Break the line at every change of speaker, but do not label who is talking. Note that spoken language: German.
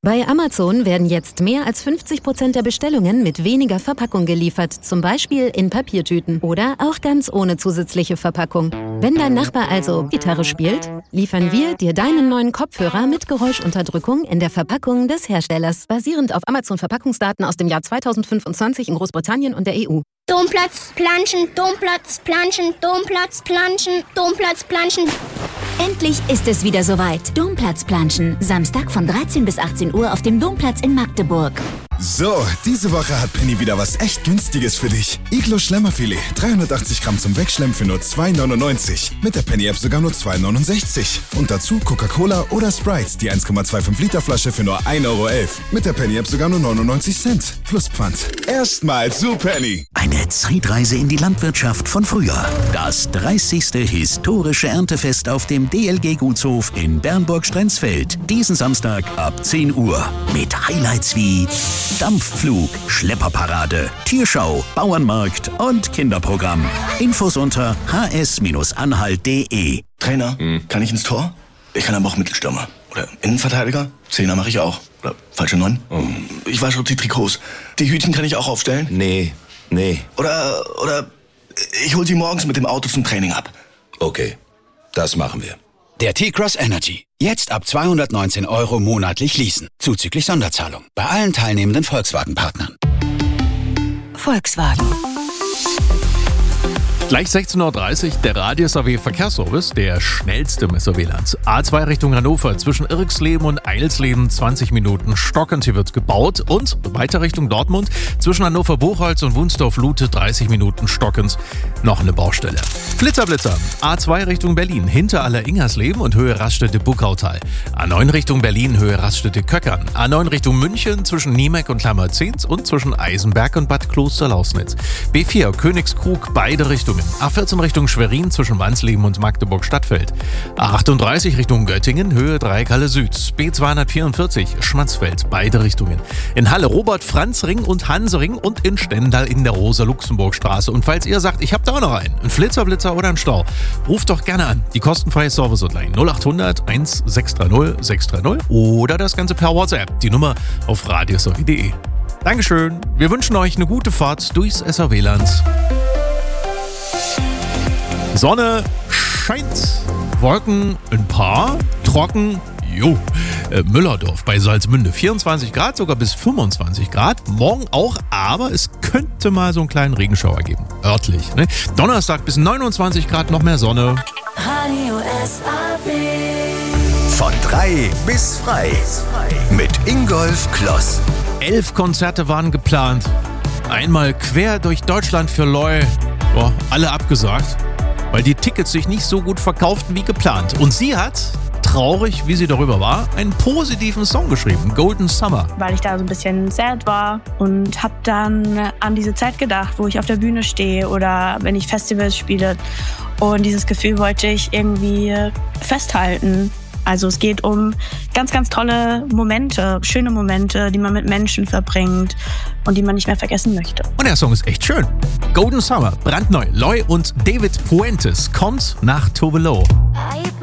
Bei Amazon werden jetzt mehr als 50% der Bestellungen mit weniger Verpackung geliefert, zum Beispiel in Papiertüten oder auch ganz ohne zusätzliche Verpackung. Wenn dein Nachbar also Gitarre spielt, liefern wir dir deinen neuen Kopfhörer mit Geräuschunterdrückung in der Verpackung des Herstellers, basierend auf Amazon-Verpackungsdaten aus dem Jahr 2025 in Großbritannien und der EU.
Domplatz, planschen, Domplatz, planschen, Domplatz, planschen, Domplatz, planschen.
Endlich ist es wieder soweit. Domplatz planschen. Samstag von 13 bis 18 Uhr auf dem Domplatz in Magdeburg.
So, diese Woche hat Penny wieder was echt Günstiges für dich. Iglo Schlemmerfilet, 380 Gramm zum Wegschlemmen für nur 2,99. Mit der Penny-App sogar nur 2,69. Und dazu Coca-Cola oder Sprite, die 1,25 Liter Flasche für nur 1,11 Euro. Mit der Penny-App sogar nur 99 Cent. Plus Pfand. Erstmal zu Penny.
Eine Zeitreise in die Landwirtschaft von früher. Das 30. historische Erntefest auf dem DLG-Gutshof in Bernburg-Strenzfeld. Diesen Samstag ab 10 Uhr. Mit Highlights wie Dampfflug, Schlepperparade, Tierschau, Bauernmarkt und Kinderprogramm. Infos unter hs-anhalt.de.
Trainer, kann ich ins Tor? Ich kann aber auch Mittelstürmer. Oder Innenverteidiger? Zehner mache ich auch. Oder falsche 9? Ich wasche die Trikots. Die Hütchen kann ich auch aufstellen?
Nee.
Oder ich hol sie morgens mit dem Auto zum Training ab.
Okay, das machen wir.
Der T-Cross Energy. Jetzt ab 219 € monatlich leasen. Zuzüglich Sonderzahlung. Bei allen teilnehmenden Volkswagen-Partnern.
Volkswagen.
Gleich 16:30 Uhr, der Radio-SAW-Verkehrsservice, der schnellste im SAW-Land. A2 Richtung Hannover, zwischen Irxleben und Eilsleben 20 Minuten stockend, hier wird gebaut. Und weiter Richtung Dortmund, zwischen Hannover-Buchholz und Wunsdorf-Lute 30 Minuten stockend, noch eine Baustelle. Flitzer, A2 Richtung Berlin, hinter Aller-Ingersleben und Höhe Raststätte-Buckautal. A9 Richtung Berlin, Höhe Raststätte-Köckern. A9 Richtung München, zwischen Niemek und Klammerzins und zwischen Eisenberg und Bad Klosterlausnitz. B4 Königskrug, beide Richtungen. A14 Richtung Schwerin zwischen Wansleben und Magdeburg-Stadtfeld. A38 Richtung Göttingen, Höhe Dreieckhalle Süd. B244 Schmatzfeld, beide Richtungen. In Halle Robert-Franz-Ring und Hansering und in Stendal in der Rosa-Luxemburg-Straße. Und falls ihr sagt, ich habe da auch noch einen Flitzer oder einen Stau, ruft doch gerne an. Die kostenfreie Service-Hotline 0800 1630 630 oder das Ganze per WhatsApp. Die Nummer auf radiosaw.de. Dankeschön. Wir wünschen euch eine gute Fahrt durchs SAW-Land. Sonne scheint, Wolken ein paar, trocken, Müllerdorf bei Salzmünde 24 Grad, sogar bis 25 Grad. Morgen auch, aber es könnte mal so einen kleinen Regenschauer geben, örtlich. Ne? Donnerstag bis 29 Grad, noch mehr Sonne.
Radio SAW.
Von 3 bis frei. Mit Ingolf Kloss.
11 Konzerte waren geplant. Einmal quer durch Deutschland für Loi. Alle abgesagt, weil die Tickets sich nicht so gut verkauften wie geplant. Und sie hat, traurig wie sie darüber war, einen positiven Song geschrieben, Golden Summer.
Weil ich da so ein bisschen sad war und habe dann an diese Zeit gedacht, wo ich auf der Bühne stehe oder wenn ich Festivals spiele. Und dieses Gefühl wollte ich irgendwie festhalten. Also es geht um ganz, ganz tolle Momente, schöne Momente, die man mit Menschen verbringt und die man nicht mehr vergessen möchte.
Und der Song ist echt schön. Golden Summer, brandneu. Loi und David Puentes kommt nach Tovelo.